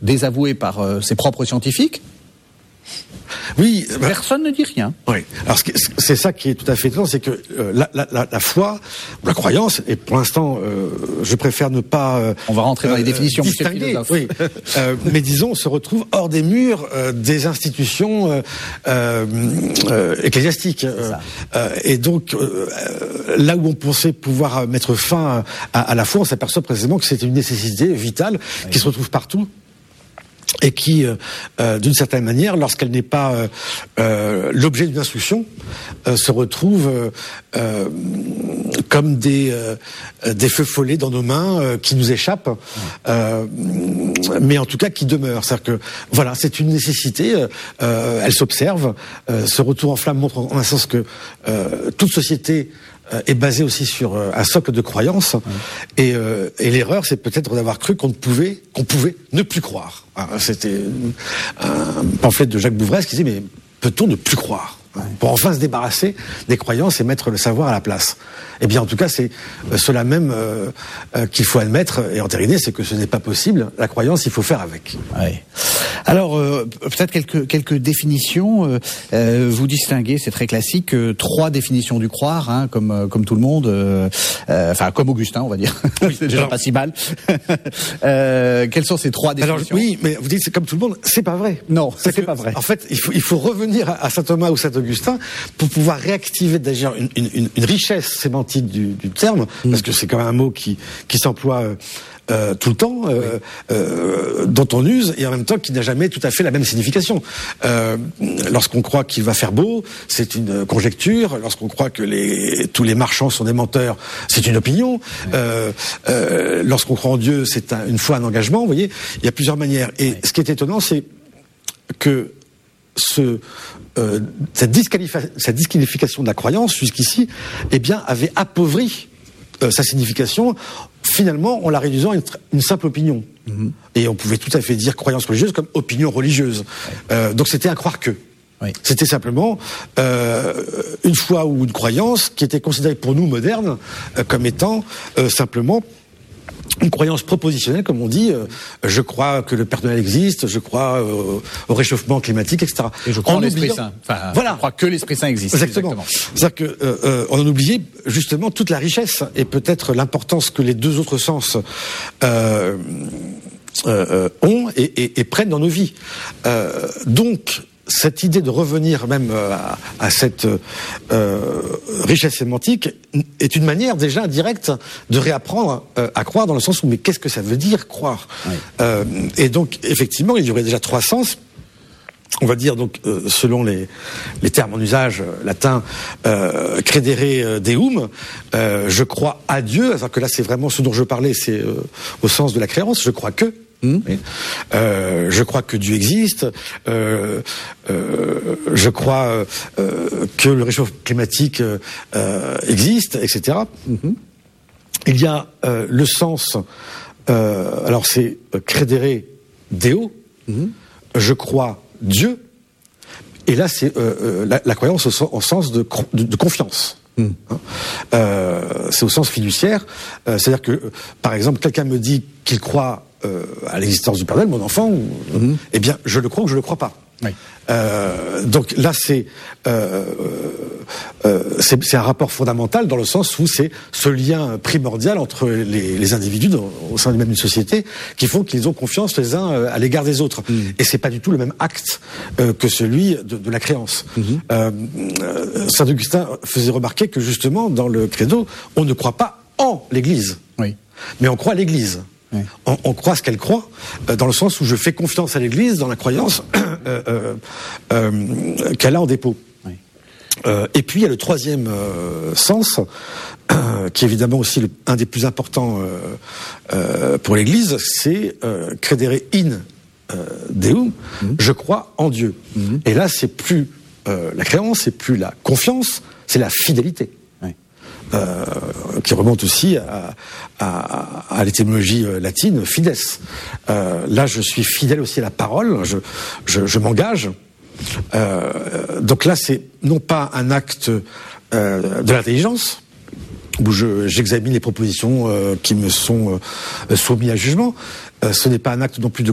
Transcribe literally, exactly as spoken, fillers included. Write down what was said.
désavoué par euh, ses propres scientifiques. Oui, personne bah, ne dit rien. Oui. Alors c'est ça qui est tout à fait étonnant, c'est que euh, la, la, la foi, ou la croyance, et pour l'instant, euh, je préfère ne pas. Euh, On va rentrer dans les définitions, distinguer, oui. euh, mais disons, se retrouve hors des murs euh, des institutions euh, euh, ecclésiastiques. Euh, euh, et donc, euh, là où on pensait pouvoir mettre fin à, à la foi, on s'aperçoit précisément que c'était une nécessité vitale oui. qui se retrouve partout. Et qui, euh, d'une certaine manière, lorsqu'elle n'est pas euh, euh, l'objet d'une instruction, euh, se retrouve euh, euh, comme des, euh, des feux follets dans nos mains euh, qui nous échappent, euh, mais en tout cas qui demeurent. C'est-à-dire que, voilà, c'est une nécessité, euh, elle s'observe. Euh, ce retour en flamme montre en un sens que euh, toute société est basé aussi sur un socle de croyance, ouais. et, euh, et l'erreur, c'est peut-être d'avoir cru qu'on ne pouvait, qu'on pouvait ne plus croire. Alors, c'était un pamphlet de Jacques Bouvres qui disait mais peut-on ne plus croire ouais. pour enfin se débarrasser des croyances et mettre le savoir à la place. Eh bien, en tout cas, c'est euh, cela même euh, euh, qu'il faut admettre et entériner, c'est que ce n'est pas possible. La croyance, il faut faire avec. Ouais. Alors, euh, peut-être quelques quelques définitions. Euh, euh, vous distinguez, c'est très classique, euh, trois définitions du croire, hein, comme euh, comme tout le monde, euh, euh, enfin comme Augustin, on va dire. Oui, c'est déjà alors, pas si mal. euh, quelles sont ces trois définitions? Alors, oui, mais vous dites c'est comme tout le monde, c'est pas vrai. Non, c'est, c'est que, pas vrai. En fait, il faut il faut revenir à, à saint Thomas ou saint Augustin pour pouvoir réactiver d'ailleurs une, une, une richesse sémantique du, du terme, mmh. parce que c'est quand même un mot qui qui s'emploie. Euh, Euh, tout le temps, euh, oui. euh, dont on use, et en même temps qui n'a jamais tout à fait la même signification. Euh, lorsqu'on croit qu'il va faire beau, c'est une conjecture. Lorsqu'on croit que les, tous les marchands sont des menteurs, c'est une opinion. Oui. Euh, euh, lorsqu'on croit en Dieu, c'est un, une foi, un engagement. Vous voyez, il y a plusieurs manières. Et oui. ce qui est étonnant, c'est que ce, euh, cette, disqualifi- cette disqualification de la croyance, jusqu'ici, eh bien, avait appauvri euh, sa signification. Finalement, en la réduisant à une, une simple opinion. Mmh. Et on pouvait tout à fait dire croyance religieuse comme opinion religieuse. Ouais. Euh, donc c'était un croire que. Oui. C'était simplement euh, une foi ou une croyance qui était considérée pour nous modernes euh, comme étant euh, simplement une croyance propositionnelle, comme on dit. Euh, je crois que le Père Noël existe, je crois euh, au réchauffement climatique, et cetera. Et je crois en, en l'Esprit Saint. Enfin, voilà. Je crois que l'Esprit Saint existe. Exactement. Exactement. C'est-à-dire que euh, euh, on en oubliait justement toute la richesse et peut-être l'importance que les deux autres sens euh, euh, ont et, et, et prennent dans nos vies. Euh, donc cette idée de revenir même à, à cette euh, richesse sémantique est une manière déjà directe de réapprendre euh, à croire, dans le sens où mais qu'est-ce que ça veut dire croire? Oui. euh, Et donc effectivement il y aurait déjà trois sens. On va dire donc euh, selon les, les termes en usage euh, latin, euh, credere deum, euh, je crois à Dieu. Alors que là c'est vraiment ce dont je parlais, c'est euh, au sens de la créance. Je crois que. Mmh. Euh, je crois que Dieu existe. Euh, euh, je crois euh, que le réchauffement climatique euh, existe, et cetera. Mmh. Il y a euh, le sens. Euh, alors c'est credere deo. Mmh. Je crois Dieu. Et là c'est euh, la, la croyance au, au sens de, de, de confiance. Mmh. Hein euh, c'est au sens fiduciaire. Euh, c'est-à-dire que, euh, par exemple, quelqu'un me dit qu'il croit Euh, à l'existence du Père Noël, mon enfant, ou, mmh. eh bien, je le crois ou je le crois pas. Oui. Euh, donc là, c'est, euh, euh, c'est c'est un rapport fondamental dans le sens où c'est ce lien primordial entre les, les individus dans, au sein même d'une société qui font qu'ils ont confiance les uns à l'égard des autres. Mmh. Et c'est pas du tout le même acte euh, que celui de, de la créance. Mmh. Euh, euh, Saint Augustin faisait remarquer que justement dans le credo, on ne croit pas en l'Église, oui. mais on croit à l'Église. Oui. On, on croit ce qu'elle croit, euh, dans le sens où je fais confiance à l'Église dans la croyance euh, euh, euh, qu'elle a en dépôt. Oui. Euh, et puis il y a le troisième euh, sens, euh, qui est évidemment aussi le, un des plus importants euh, euh, pour l'Église, c'est euh, credere in euh, Deum, mmh. je crois en Dieu. Mmh. Et là, c'est plus euh, la créance, c'est plus la confiance, c'est la fidélité. Euh, qui remonte aussi à, à, à l'étymologie latine fides. Euh, là, je suis fidèle aussi à la parole, je, je, je m'engage. Euh, donc là, c'est non pas un acte euh, de l'intelligence, où je, j'examine les propositions euh, qui me sont euh, soumises à jugement. Euh, ce n'est pas un acte non plus de